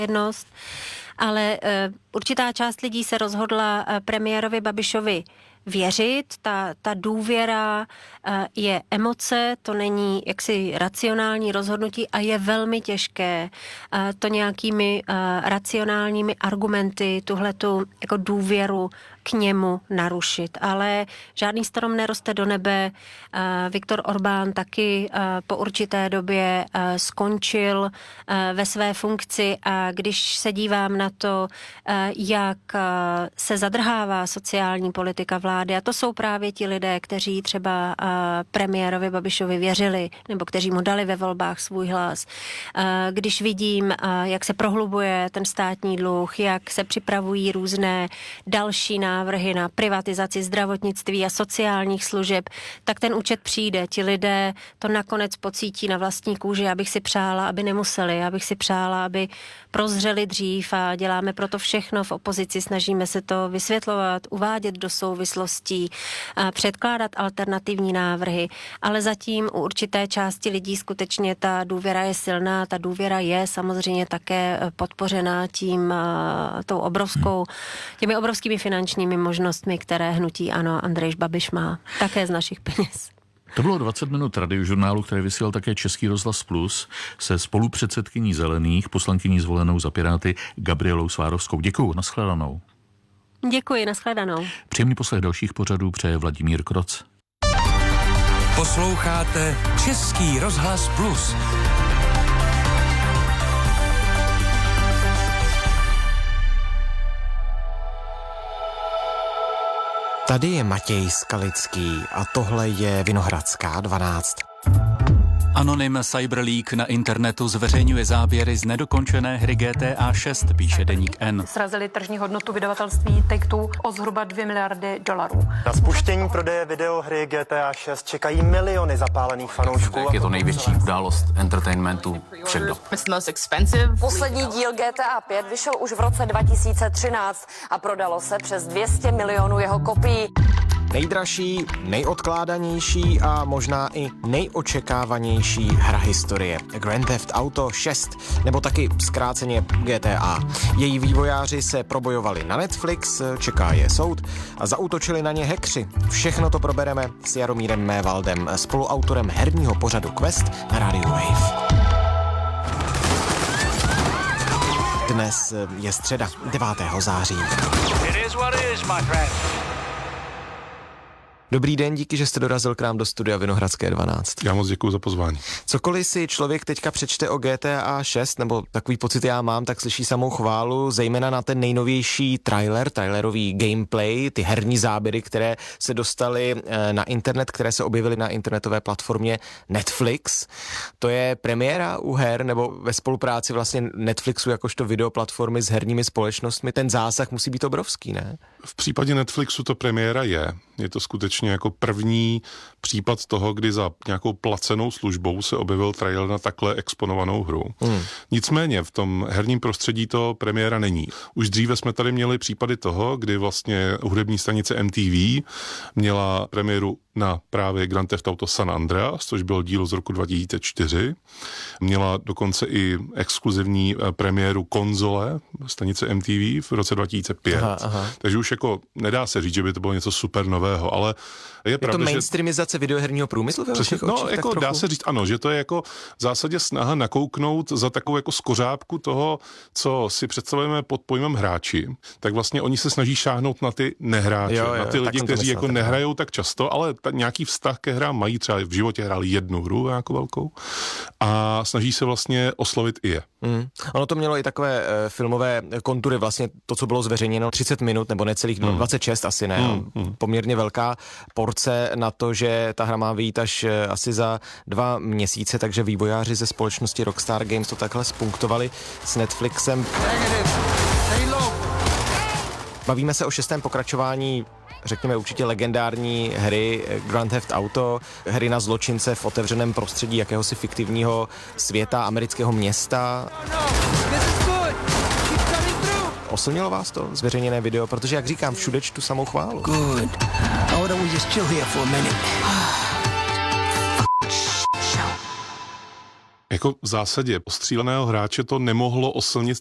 jednost, ale určitá část lidí se rozhodla premiérovi Babišovi věřit. Ta důvěra je emoce, to není jaksi racionální rozhodnutí a je velmi těžké to nějakými racionálními argumenty tuhletu jako důvěru k němu narušit. Ale žádný strom neroste do nebe. Viktor Orbán taky po určité době skončil ve své funkci a když se dívám na to, jak se zadrhává sociální politika vlády, a to jsou právě ti lidé, kteří třeba premiérovi Babišovi věřili, nebo kteří mu dali ve volbách svůj hlas. Když vidím, jak se prohlubuje ten státní dluh, jak se připravují různé další návrhy na privatizaci zdravotnictví a sociálních služeb, tak ten účet přijde. Ti lidé to nakonec pocítí na vlastní kůži. Já bych si přála, aby nemuseli. Já bych si přála, aby prozřeli dřív a děláme proto všechno v opozici. Snažíme se to vysvětlovat, uvádět do souvislostí, předkládat alternativní návrhy, ale zatím u určité části lidí skutečně ta důvěra je silná. Ta důvěra je samozřejmě také podpořena těmi obrovskými finančními možnostmi, které hnutí ANO Andrej Babiš má. Také z našich peněz. To bylo 20 minut radiožurnálu, který vysílal také Český rozhlas Plus se spolupředsedkyní Zelených, poslankyní zvolenou za Piráty Gabrielou Svárovskou. Děkuju, nashledanou. Děkuji, nashledanou. Příjemný poslech dalších pořadů přeje Vladimír Kroc. Posloucháte Český rozhlas Plus. Tady je Matěj Skalický a tohle je Vinohradská 12. Anonym Cyberleak na internetu zveřejňuje záběry z nedokončené hry GTA 6, píše deník N. Srazili tržní hodnotu vydavatelství Take-Two o zhruba $2 miliardy. Na spuštění prodeje videohry GTA 6 čekají miliony zapálených fanoušků. Je to největší událost entertainmentu všech dob. Poslední díl GTA 5 vyšel už v roce 2013 a prodalo se přes 200 milionů jeho kopií. Nejdražší, nejodkládanější a možná i nejočekávanější hra historie. Grand Theft Auto 6, nebo taky zkráceně GTA. Její vývojáři se probojovali na Netflix, čeká je soud a zaútočili na ně hackři. Všechno to probereme s Jaromírem Mévaldem, spoluautorem herního pořadu Quest na rádiu Wave. Dnes je středa 9. září. Dobrý den, díky, že jste dorazil k nám do studia Vinohradské 12. Já moc děkuji za pozvání. Cokoliv si člověk teďka přečte o GTA 6, nebo takový pocit já mám, tak slyší samou chválu, zejména na ten nejnovější trailerový gameplay, ty herní záběry, které se dostaly na internet, které se objevily na internetové platformě Netflix. To je premiéra u her, nebo ve spolupráci vlastně Netflixu jakožto videoplatformy s herními společnostmi. Ten zásah musí být obrovský, ne? V případě Netflixu to premiéra je. Je to skutečně jako první případ toho, kdy za nějakou placenou službou se objevil trailer na takhle exponovanou hru. Nicméně v tom herním prostředí to premiéra není. Už dříve jsme tady měli případy toho, kdy vlastně hudební stanice MTV měla premiéru na právě Grand Theft Auto San Andreas, což byl díl z roku 2004. Měla dokonce i exkluzivní premiéru konzole stanice MTV v roce 2005. Aha. Takže už jako nedá se říct, že by to bylo něco super nového, ale je pravda, to mainstreamizace videoherního průmyslu ve vašich očích? No, jako dá se říct, ano, že to je jako v zásadě snaha nakouknout za takovou jako skořápku toho, co si představujeme pod pojmem hráči, tak vlastně oni se snaží šáhnout na ty nehráče, na ty lidi, kteří jako nehrajou tak často, ale nějaký vztah ke hrám mají, třeba v životě hráli jednu hru jako velkou a snaží se vlastně oslovit i je. Ono to mělo i takové filmové kontury, vlastně to, co bylo zveřejněno 30 minut nebo necelých 26 asi, ne? Poměrně velká porce na to, že ta hra má vyjít až asi za 2 měsíce, takže vývojáři ze společnosti Rockstar Games to takhle spunktovali s Netflixem. Bavíme se o 6. pokračování, řekněme určitě legendární hry Grand Theft Auto, hry na zločince v otevřeném prostředí jakéhosi fiktivního světa, amerického města. Oslnilo vás to zveřejněné video? Protože, jak říkám, všude čtu samou chválu. Jako v zásadě ostříleného hráče to nemohlo oslnit